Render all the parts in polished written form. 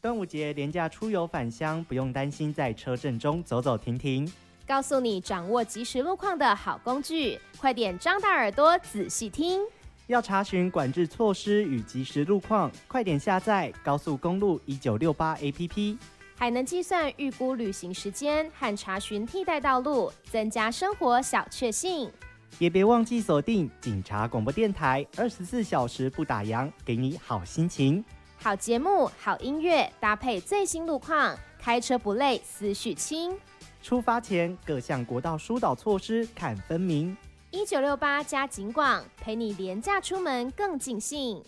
端午节连假出游返乡，不用担心在车阵中走走停停。 告诉你掌握即时路况的好工具，快点张大耳朵仔细听。 要查询管制措施与即时路况，快点下载高速公路1968 APP， 还能计算预估旅行时间和查询替代道路，增加生活小确幸。 也别忘记锁定警察广播电台，24小时不打烊，给你好心情。 好节目、好音乐，搭配最新路况，开车不累，思绪轻。 出发前各项国道疏导措施看分明。 1968加警广，陪你廉价出门更尽兴。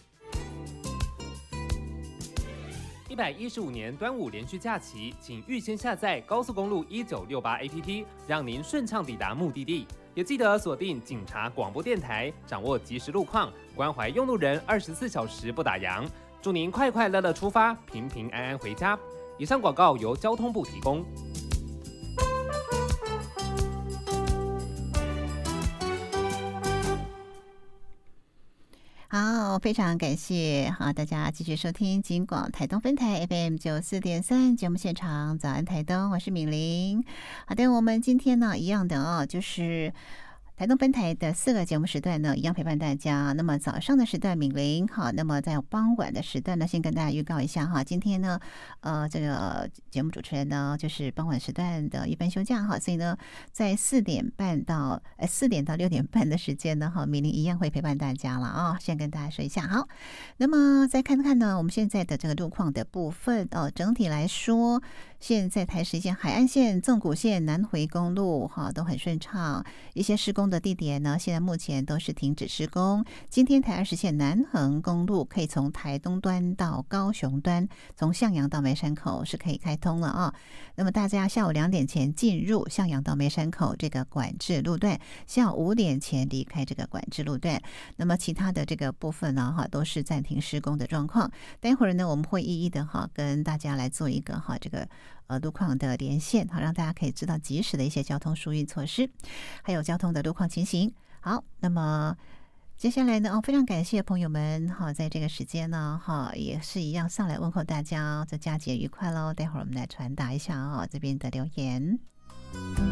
115年端午连续假期，请预先下载高速公路1968 APP， 让您顺畅抵达目的地。也记得锁定警察广播电台，掌握即时路况，关怀用路人，24小时不打烊。祝您快快乐乐出发，平平安安回家。以上广告由交通部提供。 好，非常感谢大家继续收听警广台东分台 FM94.3 节目现场，早安台东，我是敏玲。好的，我们今天呢一样的就是台东分台的4个节目时段呢，一样陪伴大家。那么早上的时段，敏玲好，那么在傍晚的时段呢，先跟大家预告一下哈，今天呢，这个节目主持人呢，就是傍晚时段的一般休假哈，所以呢，在4点到6点半的时间呢，哈，敏玲一样会陪伴大家了啊，先跟大家说一下。好，那么再看看呢，我们现在的这个路况的部分哦，整体来说，现在台十线、海岸线、纵谷线、南回公路哈都很顺畅，一些施工的地点呢，现在目前都是停止施工。今天台20线南横公路可以从台东端到高雄端，从向阳到梅山口是可以开通了啊。那么大家下午2点前进入向阳到梅山口这个管制路段，下午5点前离开这个管制路段。那么其他的这个部分呢，哈都是暂停施工的状况。待会儿呢，我们会一一的哈跟大家来做一个哈这个路况的连线，好让大家可以知道及时的一些交通疏运措施，还有交通的路况情形。好，那么接下来呢，非常感谢朋友们哈，在这个时间呢，哈也是一样上来问候大家，这佳节愉快喽。待会儿我们来传达一下这边的留言。